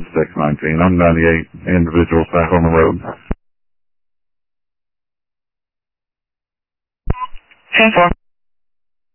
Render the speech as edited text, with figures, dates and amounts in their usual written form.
619. I'm 98 individuals back on the road. 10-4.